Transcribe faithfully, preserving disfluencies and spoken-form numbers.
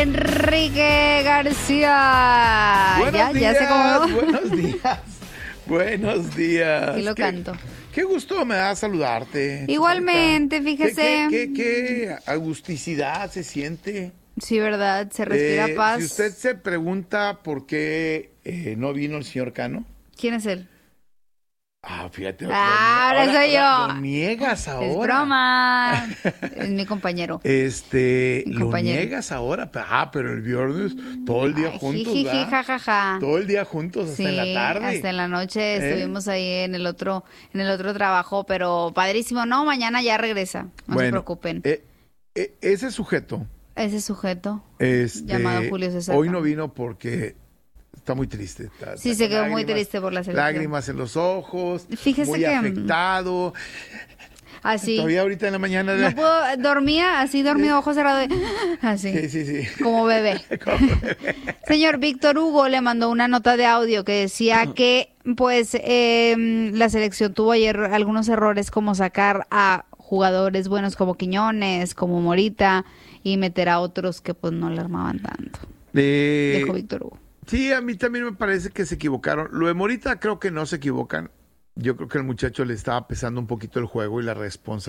Enrique García. Buenos ya, días, ya sé cómo. buenos días. Buenos días. Y lo qué, canto. Qué gusto me da saludarte. Igualmente, Chaparrita. fíjese. Qué, qué, qué, qué agusticidad se siente. Sí, verdad, se respira Eh, paz. Si usted se pregunta por qué eh, no vino el señor Cano. ¿Quién es él? Ah, fíjate. Ah, ahora soy yo. Lo niegas ahora. Es broma. Es mi compañero. Este, Mi lo compañero. niegas ahora. Ah, pero el viernes todo el día Ay, juntos, jiji, ¿verdad? jajaja. Todo el día juntos hasta Sí, en la tarde. hasta en la noche ¿Eh? estuvimos ahí en el otro, en el otro trabajo, pero padrísimo. No, mañana ya regresa. No Bueno, se preocupen. eh, eh, ese sujeto, Ese sujeto este, llamado Julio César hoy Cano. no vino porque está muy triste. Está, Sí, está se con quedó muy lágrimas- triste por la selección. Lágrimas en los ojos, Fíjese muy que- afectado. Así. Todavía ahorita en la mañana. No puedo, dormía así, dormido, ojos cerrados. Así. Sí, sí, sí. Como bebé. Como bebé. Señor Víctor Hugo le mandó una nota de audio que decía que, pues, eh, la selección tuvo ayer algunos errores, como sacar a jugadores buenos como Quiñones, como Morita, y meter a otros que, pues, no le armaban tanto. Eh, Dijo Víctor Hugo. Sí, a mí también me parece que se equivocaron. Lo de Morita creo que no se equivocan. Yo creo que el muchacho le estaba pesando un poquito el juego y la responsabilidad.